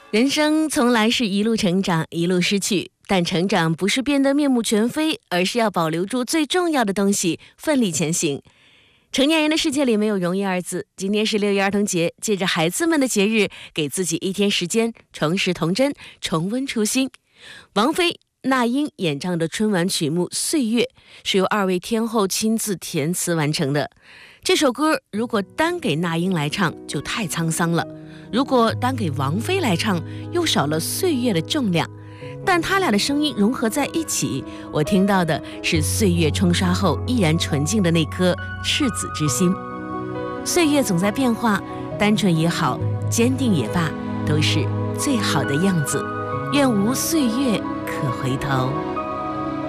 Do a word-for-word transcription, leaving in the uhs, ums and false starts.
人生从来是一路成长，一路失去，但成长不是变得面目全非，而是要保留住最重要的东西，奋力前行。成年人的世界里没有容易二字。今天是六一儿童节，借着孩子们的节日，给自己一天时间，重拾童真，重温初心。王菲、那英演唱的春晚曲目《岁月》是由二位天后亲自填词完成的。这首歌如果单给那英来唱就太沧桑了，如果单给王菲来唱又少了岁月的重量，但他俩的声音融合在一起，我听到的是岁月冲刷后依然纯净的那颗赤子之心。岁月总在变化，单纯也好，坚定也罢，都是最好的样子。愿无岁月可回头。